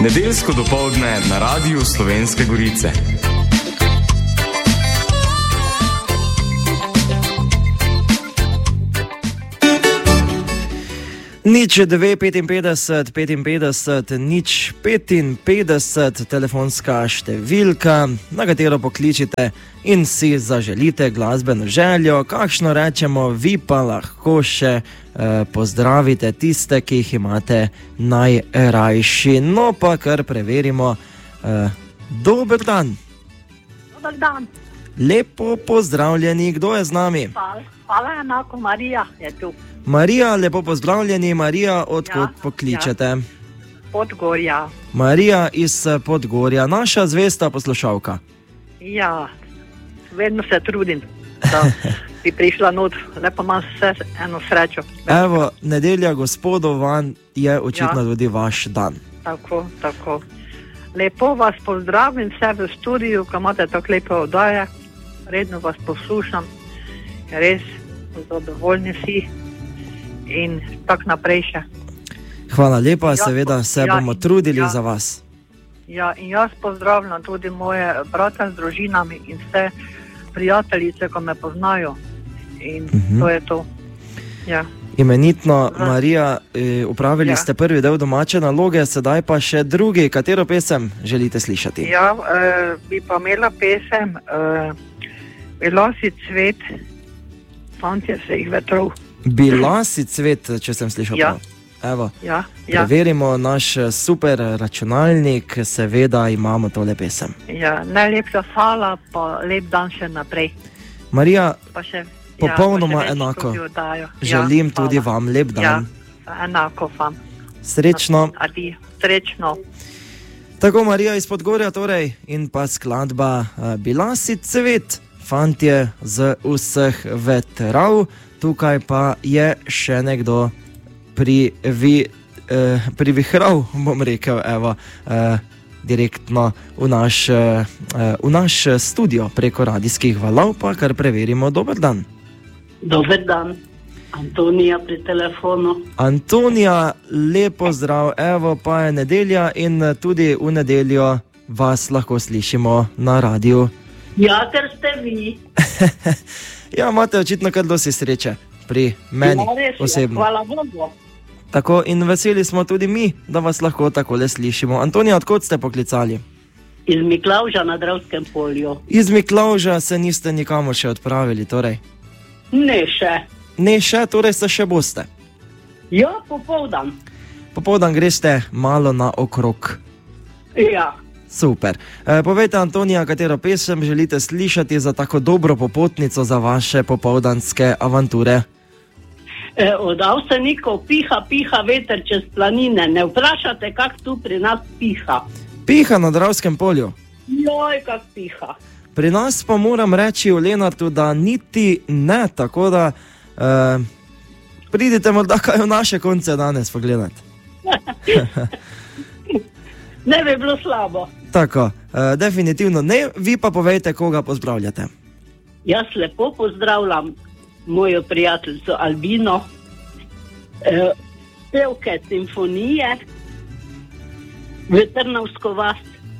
Nedeljsko dopoldne na Radiu Slovenske Gorice. Nič 255 55 nič 55 telefonska številka, na katero pokličite in si zaželite glasbeno željo, kakšno rečemo, vi pa lahko še pozdravite tiste, ki jih imate najrajši. No pa kar preverimo. Dober dan. Dober dan. Lepo pozdravljeni, kdo je z nami? Hvala, enako Marija je tu. Marija, lepo pozdravljeni. Marija, odkot pokličete? Podgorja. Marija iz Podgorja, naša zvesta poslušalka. Ja, vedno se trudim, da bi prišla not, lepo imam vse eno srečo. Evo, nedelja gospodovan je očitno tudi vaš dan. Tako. Lepo vas pozdravim vse v studiu, ko imate tako lepe oddaje, redno vas poslušam, res zadovoljni si. In tako naprej še. Hvala lepa, seveda se bomo trudili za vas. Ja, in jaz pozdravljam tudi moje brate z družinami in vse prijateljice, ko me poznajo. In to je to. Ja. Imenitno, Marija, upravili ste prvi del domače naloge, sedaj pa še drugi. Katero pesem želite slišati? Ja, bi pa imela pesem Bila si cvet, fantje se jih vetrov. Bila si cvet, če sem slišal prav. Evo, preverimo naš super računalnik, seveda imamo tole pesem. Ja, najlepša hvala, pa lep dan še naprej. Marija, še, popolnoma enako. Želim tudi vam lep dan. Ja, enako vam. Srečno. Adijo, srečno. Tako, Marija iz Podgorja torej in pa skladba Bila si cvet, fantje z vseh vetrov. Tukaj pa je še nekdo privihral, bom rekel, evo, direktno v naš studio preko radijskih valov, pa kar preverimo. Dober dan. Dober dan. Antonija pri telefonu. Antonija, lepo zdrav. Evo, pa je nedelja in tudi v nedeljo vas lahko slišimo na radiju. Ja, ker ste vi. Ja, imate očitno kar dosti sreče pri meni osebno. Hvala Bogu. Tako, in veseli smo tudi mi, da vas lahko takole slišimo. Antonija, odkot ste poklicali? Iz Miklavža na Dravskem polju. Iz Miklavža se niste nikamor še odpravili, torej? Ne še. Ne še, torej se še boste? Ja, popoldan. Popoldan greste malo na okrog. Ja. Super. Povejte, Antonija, katero pesem želite slišati za tako dobro popotnico za vaše popoldanske avanture? Od Avsenikov piha veter čez planine. Ne vprašate, kak tu pri nas piha. Piha na Dravskem polju? Joj, kak piha. Pri nas pa moram reči v Lenartu, da niti ne, tako da pridite morda kaj v naše konce danes pogledati. Ne bi bilo slabo. Tako, definitivno ne, vi pa povejte, koga pozdravljate. Jaz lepo pozdravljam mojo prijateljico Albino, pevke simfonije v Trnovsko vas,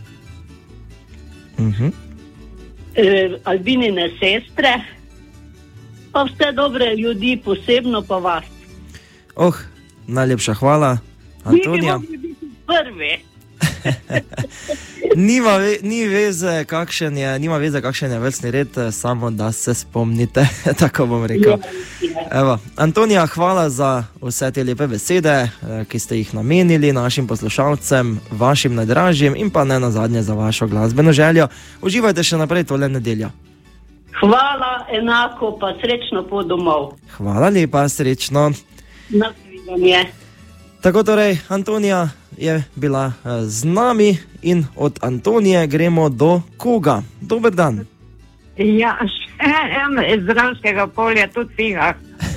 Albinine sestre, pa vse dobre ljudi, posebno pa vas. Najlepša hvala, Antonija. Vi bi mogli biti prvi. Ni veze, kakšen je vrstni red, samo da se spomnite, tako bom rekel. Evo, Antonija, hvala za vse te lepe besede, ki ste jih namenili našim poslušalcem, vašim najdražjim in pa ne nazadnje za vašo glasbeno željo. Uživajte še naprej tole nedeljo. Hvala, enako, pa srečno pot domov. Hvala lepa, srečno. Nasvidenje. Tako torej, Antonija je bila z nami in od Antonije gremo do koga. Dober dan. Ja, še iz Dravskega polja tudi piha.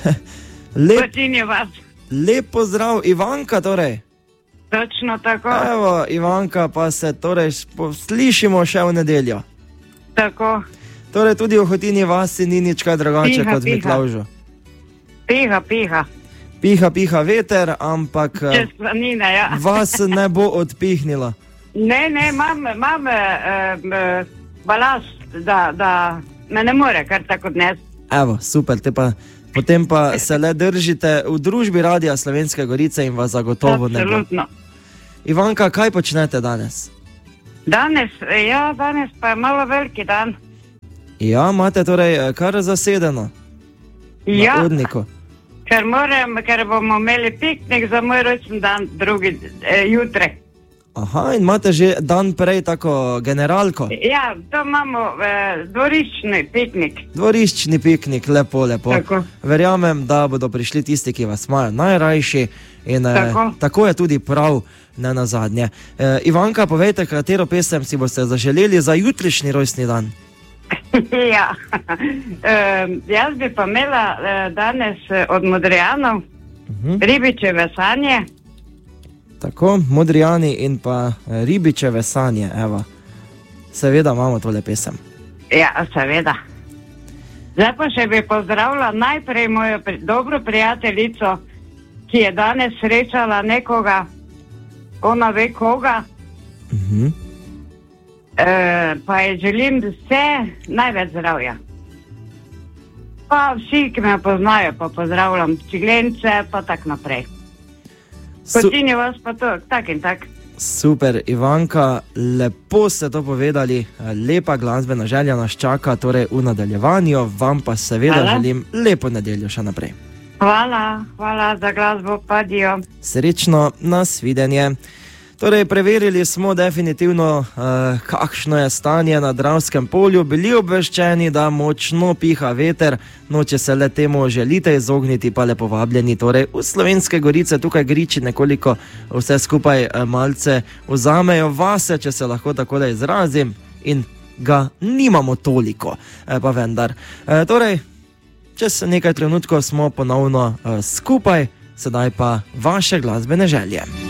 Lep pozdrav, Ivanka torej. Točno tako. Evo, Ivanka, pa se torej slišimo še v nedeljo. Tako. Torej tudi v Hotini vasi ni nič kaj drugače kot v Miklavžu. Piha. Piha, piha veter, ampak Čez planine, ja. vas ne bo odpihnilo. Ne, imam balast, da me ne more kar tako dnes. Evo, super, potem pa se le držite v družbi Radia Slovenske Gorice in vas zagotovo ne bo. Absolutno. Ivanka, kaj počnete danes? Danes pa je malo veliki dan. Ja, imate torej kar zasedeno Ja, na hodniku. ker bomo imeli piknik za moj rojstni dan jutri. Aha, in imate že dan prej tako generalko? Ja, to imamo dvoriščni piknik. Dvoriščni piknik, lepo. Tako. Verjamem, da bodo prišli tisti, ki vas imajo najrajši in tako je tudi prav, ne nazadnje. Ivanka, povejte, katero pesem si boste zaželeli za jutrišnji rojstni dan? Ja, jaz bi pa imela danes od Modrijanov Ribičeve sanje. Tako, Modrijani in pa Ribičeve sanje, evo. Seveda imamo tole pesem. Ja, seveda. Zdaj pa še bi pozdravila najprej mojo dobro prijateljico, ki je danes srečala nekoga, ona ve koga. Pa je želim vse največ zdravja. Pa vsi, ki me poznajo, pa pozdravljam Čiglence, pa tak naprej. Počini vas pa to, tak in tak. Super, Ivanka, lepo ste to povedali, lepa glasbena želja nas čaka, torej v nadaljevanju, vam pa seveda želim lepo nedeljo še naprej. Hvala za glasbo, padijo. Srečno, nasvidenje. Torej, preverili smo definitivno, kakšno je stanje na Dravskem polju, bili obveščeni, da močno piha veter, no če se le temu želite izogniti, pa lepo vabljeni. Torej, v Slovenske Gorice tukaj Griči nekoliko vse skupaj malce vzamejo vase, če se lahko tako da izrazim, in ga nimamo toliko, pa vendar. Torej, čez nekaj trenutkov smo ponovno skupaj, sedaj pa vaše glasbene želje.